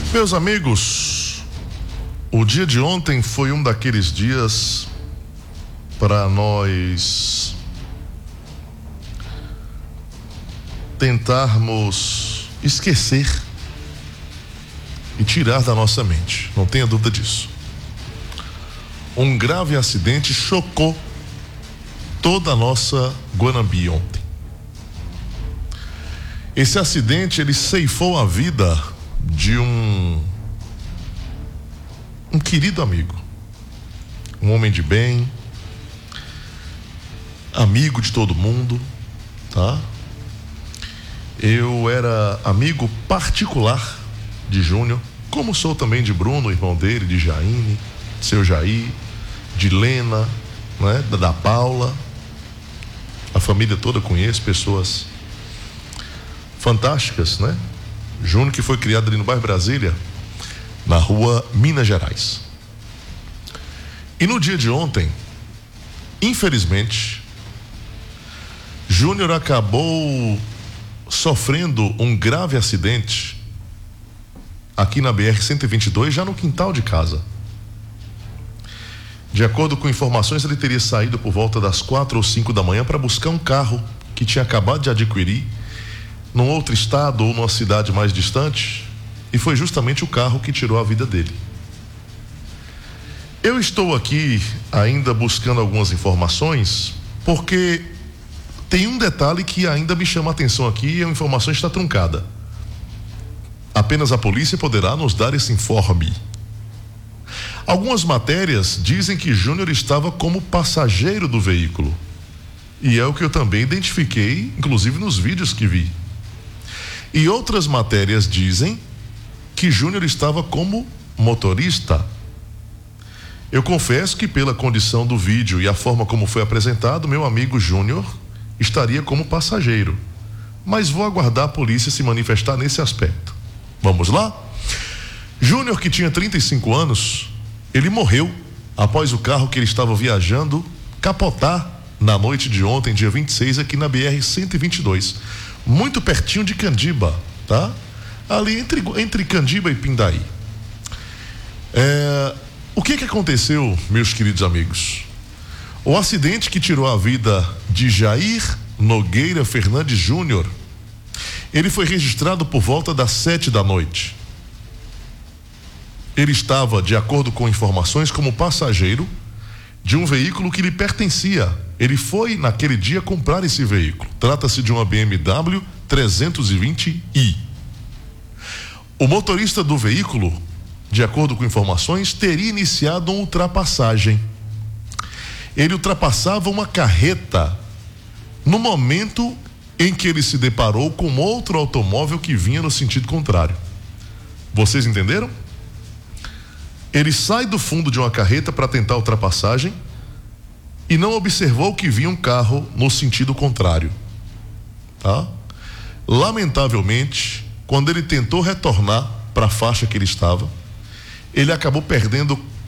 Meus amigos, o dia de ontem foi um daqueles dias para nós tentarmos esquecer e tirar da nossa mente, não tenha dúvida disso. Um grave acidente chocou toda a nossa Guanambi ontem. Esse acidente, ele ceifou a vida de um querido amigo, um homem de bem, amigo de todo mundo, tá? Eu era amigo particular de Júnior, como sou também de Bruno, irmão dele, de Jaine, seu Jair, de Lena, né? Da Paula, a família toda conheço, pessoas fantásticas, né? Júnior, que foi criado ali no bairro Brasília, na rua Minas Gerais. E no dia de ontem, infelizmente, Júnior acabou sofrendo um grave acidente aqui na BR-122, já no quintal de casa. De acordo com informações, ele teria saído por volta das 4 ou 5 da manhã para buscar um carro que tinha acabado de adquirir num outro estado ou numa cidade mais distante, e foi justamente o carro que tirou a vida dele. Eu estou aqui ainda buscando algumas informações, porque tem um detalhe que ainda me chama a atenção aqui e a informação está truncada. Apenas a polícia poderá nos dar esse informe. Algumas matérias dizem que Júnior estava como passageiro do veículo, e é o que eu também identifiquei, inclusive nos vídeos que vi. E outras matérias dizem que Júnior estava como motorista. Eu confesso que, pela condição do vídeo e a forma como foi apresentado, meu amigo Júnior estaria como passageiro, mas vou aguardar a polícia se manifestar nesse aspecto. Vamos lá? Júnior, que tinha 35 anos, ele morreu após o carro que ele estava viajando capotar na noite de ontem, dia 26, aqui na BR-122, muito pertinho de Candiba, tá? Ali entre Candiba e Pindaí. O que aconteceu, meus queridos amigos? O acidente que tirou a vida de Jair Nogueira Fernandes Júnior, ele foi registrado por volta das 7 da noite. Ele estava, de acordo com informações, como passageiro de um veículo que lhe pertencia. Ele foi naquele dia comprar esse veículo. Trata-se de uma BMW 320i. O motorista do veículo, de acordo com informações, teria iniciado uma ultrapassagem. Ele ultrapassava uma carreta no momento em que ele se deparou com outro automóvel que vinha no sentido contrário. Vocês entenderam? Ele sai do fundo de uma carreta para tentar a ultrapassagem e não observou que vinha um carro no sentido contrário, tá? Lamentavelmente, quando ele tentou retornar para a faixa que ele estava, ele acabou perdendo